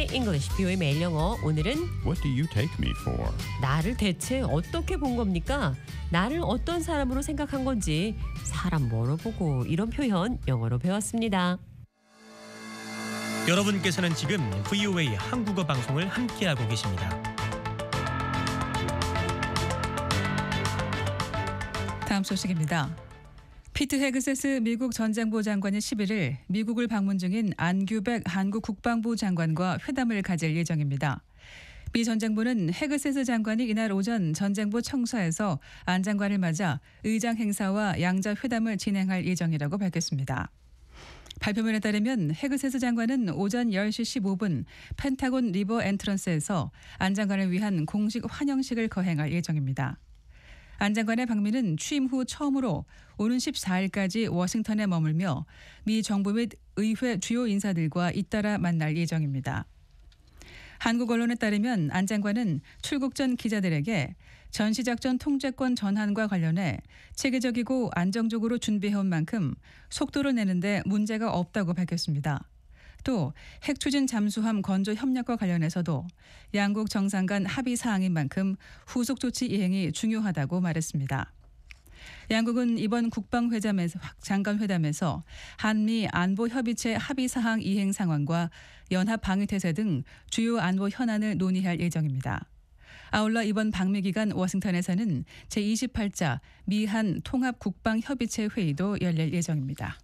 K English BO의 매일 영어. 오늘은 What do you take me for? 나를 대체 어떻게 본 겁니까? 나를 어떤 사람으로 생각한 건지 사람 뭐로 보고 이런 표현 영어로 배웠습니다. 여러분께서는 지금 VOA 한국어 방송을 함께하고 계십니다. 다음 소식입니다. 피트 헤그세스 미국 전장부 장관이 11일 미국을 방문 중인 안규백 한국 국방부 장관과 회담을 가질 예정입니다. 미 전 장부는 헤그세스 장관이 이날 오전 전장부 청사에서 안 장관을 맞아 의장 행사와 양자 회담을 진행할 예정이라고 밝혔습니다. 발표문에 따르면 헤그세스 장관은 오전 10시 15분 펜타곤 리버 엔트런스에서 안 장관을 위한 공식 환영식을 거행할 예정입니다. 안 장관의 방미는 취임 후 처음으로 오는 14일까지 워싱턴에 머물며 미 정부 및 의회 주요 인사들과 잇따라 만날 예정입니다. 한국 언론에 따르면 안 장관은 출국 전 기자들에게 전시작전 통제권 전환과 관련해 체계적이고 안정적으로 준비해온 만큼 속도를 내는데 문제가 없다고 밝혔습니다. 또 핵추진 잠수함 건조 협력과 관련해서도 양국 정상 간 합의 사항인 만큼 후속 조치 이행이 중요하다고 말했습니다. 양국은 이번 장관회담에서 한미 안보협의체 합의 사항 이행 상황과 연합 방위태세 등 주요 안보 현안을 논의할 예정입니다. 아울러 이번 방미 기간 워싱턴에서는 제28자 미한 통합국방협의체 회의도 열릴 예정입니다.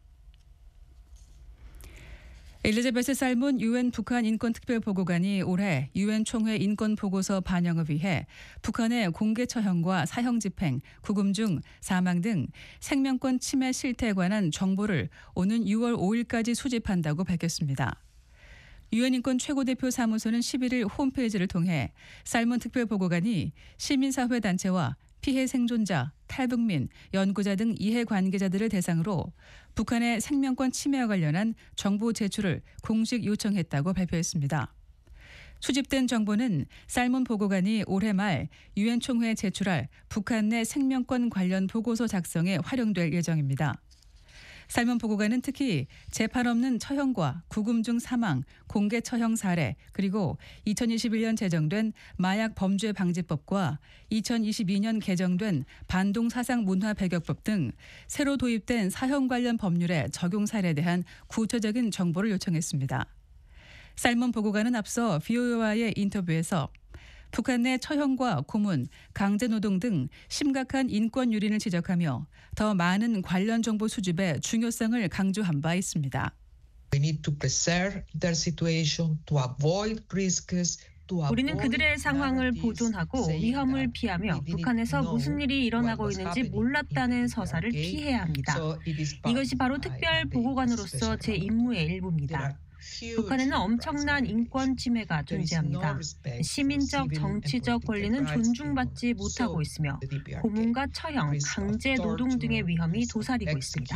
엘리자베스 살몬 유엔 북한 인권특별보고관이 올해 유엔 총회 인권보고서 반영을 위해 북한의 공개 처형과 사형 집행, 구금 중 사망 등 생명권 침해 실태에 관한 정보를 오는 6월 5일까지 수집한다고 밝혔습니다. 유엔 인권 최고대표 사무소는 11일 홈페이지를 통해 살몬 특별보고관이 시민사회 단체와 피해 생존자, 탈북민, 연구자 등 이해관계자들을 대상으로 북한의 생명권 침해와 관련한 정보 제출을 공식 요청했다고 발표했습니다. 수집된 정보는 살몬 보고관이 올해 말 유엔 총회에 제출할 북한 내 생명권 관련 보고서 작성에 활용될 예정입니다. 살몬 보고관은 특히 재판 없는 처형과 구금 중 사망, 공개 처형 사례, 그리고 2021년 제정된 마약 범죄 방지법과 2022년 개정된 반동 사상 문화 배격법 등 새로 도입된 사형 관련 법률의 적용 사례에 대한 구체적인 정보를 요청했습니다. 살몬 보고관은 앞서 VOA와의 인터뷰에서 북한 내 처형과 고문, 강제노동 등 심각한 인권 유린을 지적하며 더 많은 관련 정보 수집의 중요성을 강조한 바 있습니다. We need to preserve their situation to avoid risks. 우리는 그들의 상황을 보존하고 위험을 피하며 북한에서 무슨 일이 일어나고 있는지 몰랐다는 서사를 피해야 합니다. 이것이 바로 특별 보고관으로서 제 임무의 일부입니다. 북한에는 엄청난 인권 침해가 존재합니다. 시민적, 정치적 권리는 존중받지 못하고 있으며 고문과 처형, 강제 노동 등의 위험이 도사리고 있습니다.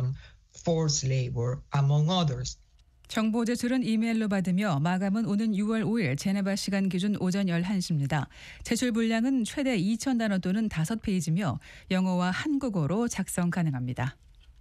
정보 제출은 이메일로 받으며 마감은 오는 6월 5일 제네바 시간 기준 오전 11시입니다. 제출 분량은 최대 2,000단어 또는 5페이지며 영어와 한국어로 작성 가능합니다.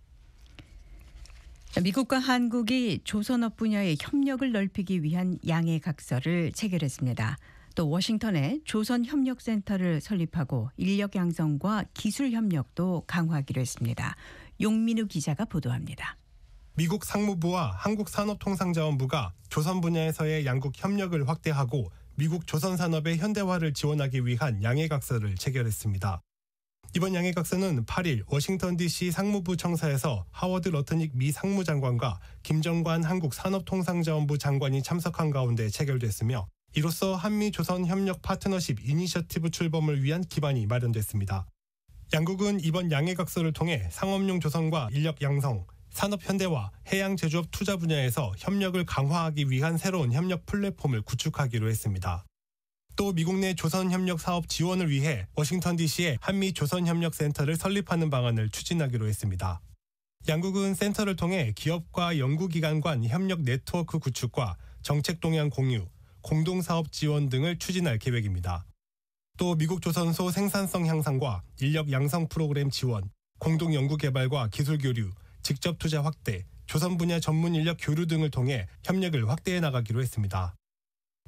미국과 한국이 조선업 분야의 협력을 넓히기 위한 양해각서를 체결했습니다. 또 워싱턴에 조선협력센터를 설립하고 인력 양성과 기술 협력도 강화하기로 했습니다. 용민우 기자가 보도합니다. 미국 상무부와 한국산업통상자원부가 조선 분야에서의 양국 협력을 확대하고 미국 조선산업의 현대화를 지원하기 위한 양해각서를 체결했습니다. 이번 양해각서는 8일 워싱턴 DC 상무부 청사에서 하워드 러트닉 미 상무장관과 김정관 한국산업통상자원부 장관이 참석한 가운데 체결됐으며 이로써 한미-조선 협력 파트너십 이니셔티브 출범을 위한 기반이 마련됐습니다. 양국은 이번 양해각서를 통해 상업용 조선과 인력 양성, 산업 현대화, 해양 제조업 투자 분야에서 협력을 강화하기 위한 새로운 협력 플랫폼을 구축하기로 했습니다. 또 미국 내 조선협력 사업 지원을 위해 워싱턴 DC에 한미조선협력센터를 설립하는 방안을 추진하기로 했습니다. 양국은 센터를 통해 기업과 연구기관 간 협력 네트워크 구축과 정책 동향 공유, 공동사업 지원 등을 추진할 계획입니다. 또 미국 조선소 생산성 향상과 인력 양성 프로그램 지원, 공동 연구 개발과 기술 교류, 직접 투자 확대, 조선 분야 전문 인력 교류 등을 통해 협력을 확대해 나가기로 했습니다.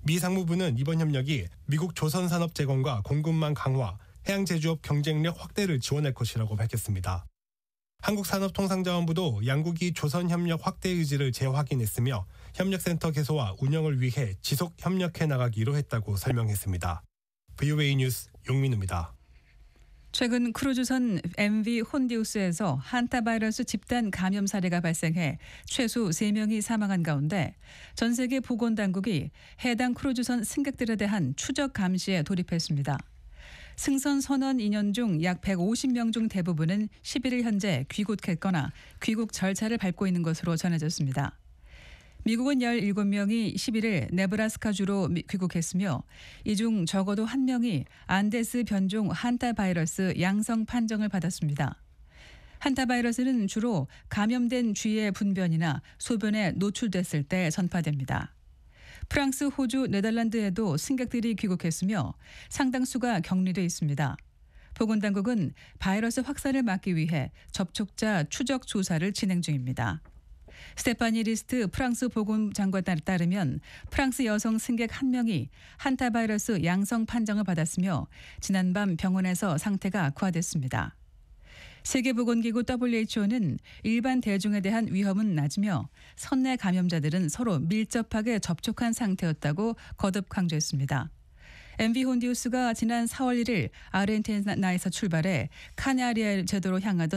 미 상무부는 이번 협력이 미국 조선산업재건과 공급망 강화, 해양제조업 경쟁력 확대를 지원할 것이라고 밝혔습니다. 한국산업통상자원부도 양국이 조선협력 확대 의지를 재확인했으며 협력센터 개소와 운영을 위해 지속 협력해 나가기로 했다고 설명했습니다. VOA 뉴스 용민우입니다. 최근 크루즈선 MV 혼디우스에서 한타바이러스 집단 감염 사례가 발생해 최소 3명이 사망한 가운데 전 세계 보건당국이 해당 크루즈선 승객들에 대한 추적 감시에 돌입했습니다. 승선 선원 인원 중 약 150명 중 대부분은 11일 현재 귀국했거나 귀국 절차를 밟고 있는 것으로 전해졌습니다. 미국은 17명이 11일 네브라스카주로 귀국했으며 이 중 적어도 1명이 안데스 변종 한타바이러스 양성 판정을 받았습니다. 한타바이러스는 주로 감염된 쥐의 분변이나 소변에 노출됐을 때 전파됩니다. 프랑스, 호주, 네덜란드에도 승객들이 귀국했으며 상당수가 격리돼 있습니다. 보건당국은 바이러스 확산을 막기 위해 접촉자 추적 조사를 진행 중입니다. 스테파니 리스트 프랑스 보건장관에 따르면 프랑스 여성 승객 1명이 한타바이러스 양성 판정을 받았으며 지난밤 병원에서 상태가 악화됐습니다. 세계보건기구 WHO는 일반 대중에 대한 위험은 낮으며 선내 감염자들은 서로 밀접하게 접촉한 상태였다고 거듭 강조했습니다. MV 혼디우스가 지난 4월 1일 아르헨티나에서 출발해 카나리아 제도로 향하던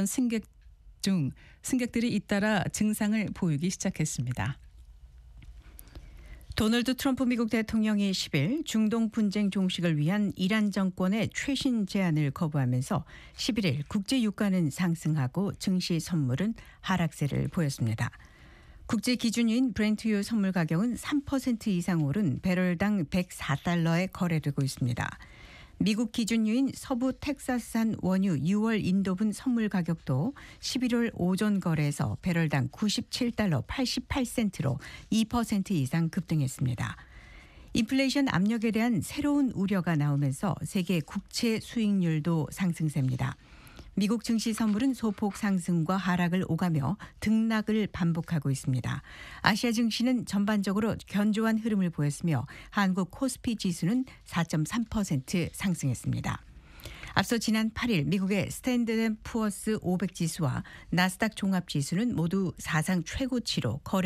승객들이 잇따라 증상을 보이기 시작했습니다. 도널드 트럼프 미국 대통령이 10일 중동 분쟁 종식을 위한 이란 정권의 최신 제안을 거부하면서 11일 국제 유가는 상승하고 증시 선물은 하락세를 보였습니다. 국제 기준유인 브렌트유 선물 가격은 3% 이상 오른 배럴당 104달러에 거래되고 있습니다. 미국 기준유인 서부 텍사스산 원유 6월 인도분 선물 가격도 11월 오전 거래에서 배럴당 97달러 88센트로 2% 이상 급등했습니다. 인플레이션 압력에 대한 새로운 우려가 나오면서 세계 국채 수익률도 상승세입니다. 미국 증시 선물은 소폭 상승과 하락을 오가며 등락을 반복하고 있습니다. 아시아 증시는 전반적으로 견조한 흐름을 보였으며 한국 코스피 지수는 4.3% 상승했습니다. 앞서 지난 8일 미국의 스탠드드 앤 푸어스 500 지수와 나스닥 종합 지수는 모두 사상 최고치로 거래